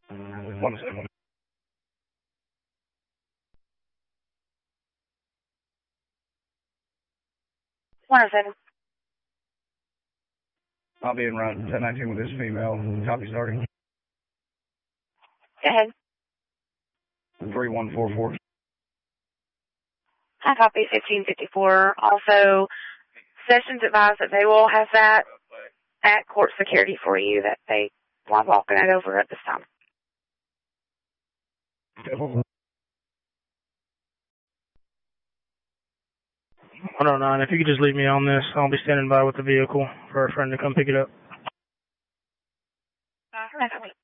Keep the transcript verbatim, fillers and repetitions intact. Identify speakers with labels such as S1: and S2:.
S1: One second.
S2: one oh seven.
S1: I'll be in route ten nineteen with this female. Copy starting.
S2: Go ahead.
S1: three one four four.
S2: Hi, copy fifteen fifty-four. Also, Sessions advised that they will have that at court security for you, that they want walking it over at this time.
S3: one oh nine, if you could just leave me on this, I'll be standing by with the vehicle for a friend to come pick it up.
S2: Uh,